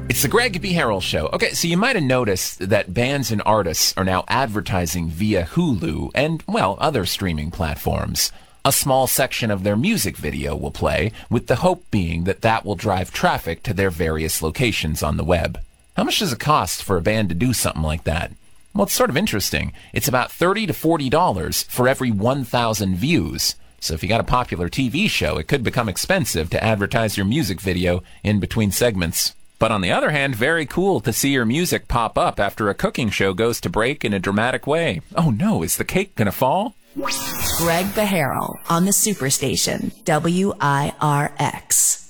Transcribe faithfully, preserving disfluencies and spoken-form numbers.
It's the Greg B. Harrell Show. Okay, so you might have noticed that bands and artists are now advertising via Hulu and, well, other streaming platforms. A small section of their music video will play, with the hope being that that will drive traffic to their various locations on the web. How much does it cost for a band to do something like that? Well, it's sort of interesting. It's about thirty to forty dollars for every one thousand views. So if you got a popular T V show, it could become expensive to advertise your music video in between segments. But on the other hand, very cool to see your music pop up after a cooking show goes to break in a dramatic way. Oh no, is the cake gonna fall? Greg B. Harrell on the Superstation, W I R X.